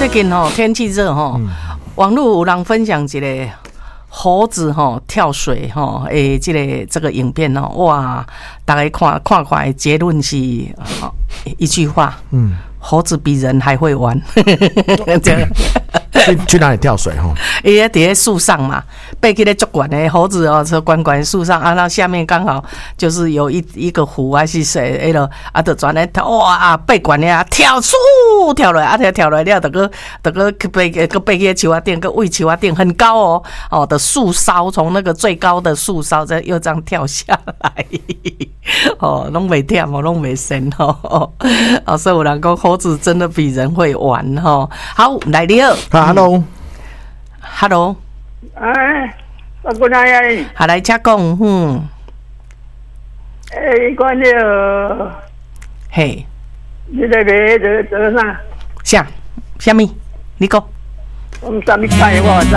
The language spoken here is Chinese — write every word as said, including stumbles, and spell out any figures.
最近吼天气热吼，嗯、网络有人分享一个猴子吼跳水吼诶，这个这个影片哦，哇，大家看看看，结论是哦一句话，嗯，猴子比人还会玩，这样。 去去哪里跳水吼？ 伊咧伫咧树上嘛，爬起咧足悬的猴子哦，是悬悬树上啊，那下面刚好就是有一一个湖还是谁迄落啊，就转咧哇啊，爬悬咧啊，跳出跳落来啊，跳跳落来了，得个得个去爬个爬去树啊顶，个位树啊顶很高哦哦的树梢，从那个最高的树梢再又这样跳下来，哦，拢袂忝哦，拢袂神哦哦，所以有人讲猴子真的比人会玩哦。好，来你好。Hello，Hello， 哎，我过来呀。 好，来请讲，嗯， 哎，关了， 嘿， 你在卖做做啥？ 啥？什么？你讲。 我们啥物菜我。